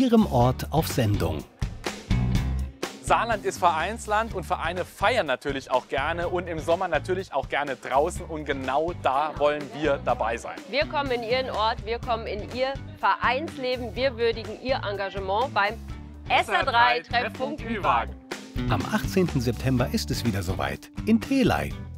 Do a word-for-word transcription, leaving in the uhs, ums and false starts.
Ihrem Ort auf Sendung. Saarland ist Vereinsland und Vereine feiern natürlich auch gerne und im Sommer natürlich auch gerne draußen und genau da wollen wir dabei sein. Wir kommen in Ihren Ort, wir kommen in Ihr Vereinsleben, wir würdigen Ihr Engagement beim S R drei Treffpunkt Ü-Wagen. Am achtzehnten September ist es wieder soweit in Theley.